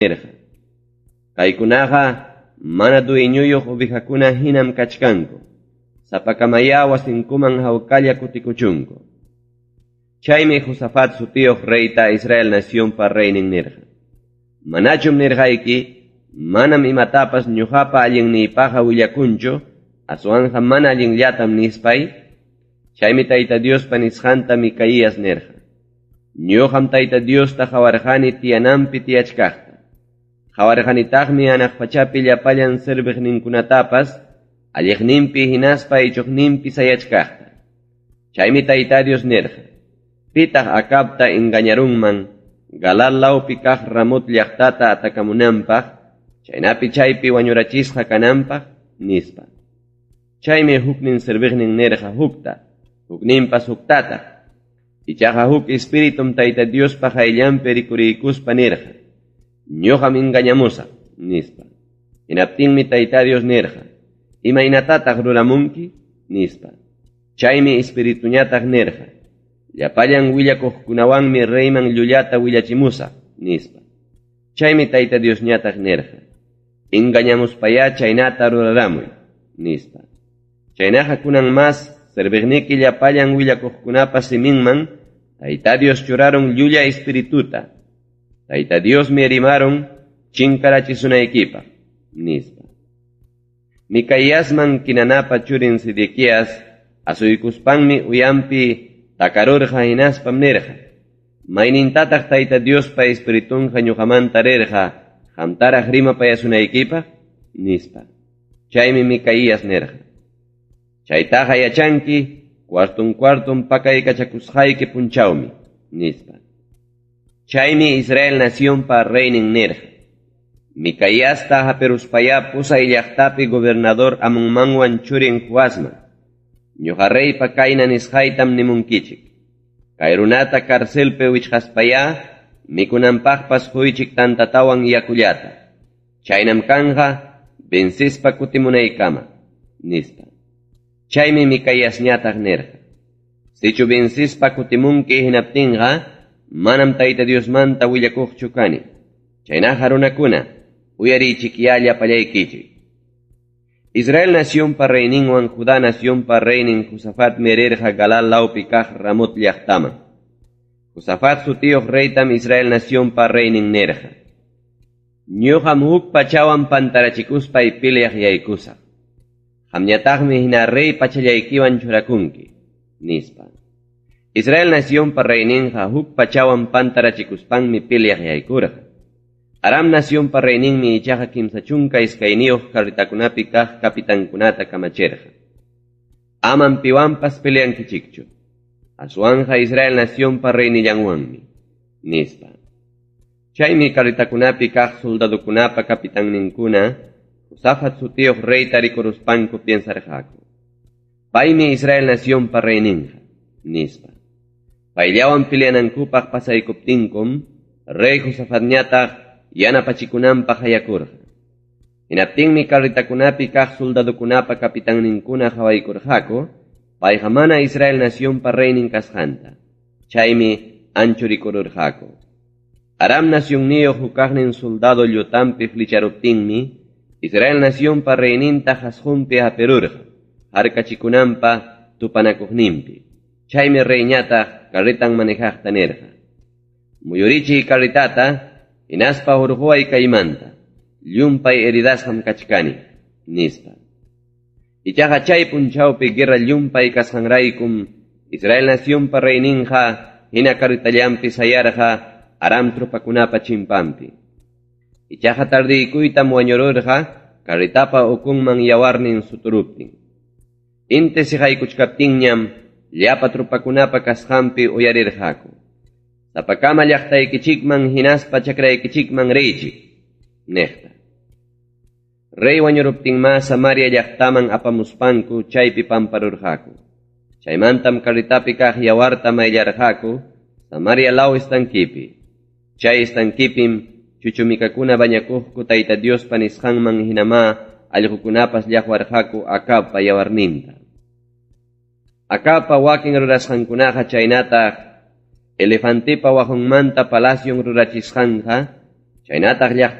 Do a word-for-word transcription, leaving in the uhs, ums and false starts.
nirqa. Kaykunaqa mana dueñuyuq ovejakuna hinam kachkanku. Sapakamaya wasinkuman hawkalla kutikuchunku. Chaymi Josafat sutiyuq reyta Israel nacionpa reynin nirqa. Manachum nirqayki, manam imatapas ñuqapa allinniypaqa willakunchu, aswanja mana allinllatam nispay. Chaymi Tayta Diospa nisqanta Micaías nirqa. Ñuqam Tayta Diosta qawarqani tiyananpi tiyachkaqta. Qawarqanitaqmi anaq pachapi llapallan sirviqninkunatapas, alliqninpi hinaspa ichuqninpi sayachkaqta. Chaymi Tayta Dios nirqa. Pitaq Acabta engañarunman, Galal lawpi kaq Ramot llaqtata atakamunanpaq, chaynapi chaypi wañurachisqa kananpaq, nispa. Chaymi huknin sirviqnin nirqa hukta, hukninpas huktata. Ichaqa huk espiritum Tayta Diospa qayllanpi rikuriykuspa nirqa. Ñuqam engañamusaq, nispa. Hinaptinmi Tayta Dios nirqa. Imaynatataq ruramunki, nispa. Chaymi espirituñataq nirqa. Llapallan willakuqkunawanmi reyman llullata willachimusaq, nispa. Chaymi Tayta Diosñataq nirqa. Engañamuspaya chaynata ruraramuy, nispa. Chaynaqa kunan mas serviqniki llapallan willakuqkunapa siminman Tayta Dios churaron llulla espirituta. Tayta Dios mi erimaron chinkarachisunaykipaq, nispa. Micaíasman kinanapa churin Sidequías asuykuspanmi uyampi takarurqa hinaspam nirqa. Maynintataq Tayta Diospa espiritunqa ñuqamanta rirqa hamtaraq rimapayasunaykipaq, nispa. Chaymi Micaías nirqa. Chaytaqa yachanki cuartun cuartun pakaykachakusqayki punchawmi, nispa. Chaymi Israel nacionpa reynin nirqa. Micaíasta haperuspaya pusay llaqtapi gobernador amunmanwan churin Joasman. Ñuqa reypa kayna nisqaytam nimunkichik. Kay runata karcelpi wichqaspaya mikunanpaqpas quychik tantatawan yakullata. Chaynam kanqa vencispa kutimunaykama, nispa. Chaymi Micaíasñataq nirqa. Sichu vencispa kutimunki hinaptinqa manam Tayta Diosmanta willakuqchu kani. Chaynaqa runakuna uyarichikya llapallaykichik. Israel nacionpa reyninwan Judá nacionpa reynin Josafat merirqa Galal lawpi kaq Ramot llaqtaman. Josafat sutiyuq reytam Israel nacionpa reynin nirqa. Ñuqam huk pachawan pantarachikuspa ipiliaq yaykusaq. Qamñataqmi hina rey pachallaykiwan churakunki, nispa. Israel nacionpa reyninqa huk pachawan pantarachikuspanmi piliaq yaykurqa. Aram nacionpa reyninmi ichaqa kimsa chunka iskayniyuq karritakunapi kaq kapitankunata kamachirqa. Aman piwanpas peleankichikchu. Aswanja Israel nacionpa reynillanwanmi, nispa. Chaymi karritakunapi kaq soldadukunapa kapitanninkuna Josafat sutiyuq reyta rikuruspanku piensarqaku. Paymi Israel nacionpa reyninqa, nispa. Payllawan peleanankupaq pasaykuptinkum rey Josafatñataq yanapachikunanpaq hayakurqa. Hinaptinmi karritakunapi kaq soldadukunapa kapitanninkuna hawaykurqaku, payqa mana Israel nacionpa reynin kasqanta. Chaymi anchu rikururqaku. Aram nacionniyuq hukaqnin soldado llutampi flicharuptinmi Israel nacionpa reyninta hasqunpi haperurqa, harkachikunanpa tupanakuqninpi. Chaymi reyñataq karritan manejaqta nirqa. Muyurichi karritata hinaspa hurquway kaymanta, llumpay heridasqam kachkani, nispa. Ichaqa chay punchawpi guerra llumpay kasqanraykum Israel nacionpa reyninqa hina karritallampi sayarqa Aram trupakunapa chimpampi. Ichaqa tardikuytam wañururqa karritapa ukunman yawarnin suturuptin. Inte siqaykuchkaptinñam llapa trupakunapa kasqanpi uyarirqaku. Sapakama llaqtaykichikman hinaspa chakraykichikman riychik, niqta. Rey wañuruptinma Samaria llaqtaman apamuspanku chaypi pamparurqaku. Chaymantam karritapi kaq yawarta mayllarqaku Samaria law estankipi. Chay estankipim chuchumikakuna bañakuqku Tayta Diospa nisqanman hinama allqukunapas llaqwarqaku Acabpa yawarninta. Acabpa wakin rurasqankunaqa chaynataq elefantipa waqunmanta palacyon rurachisqanqa, Chaynataq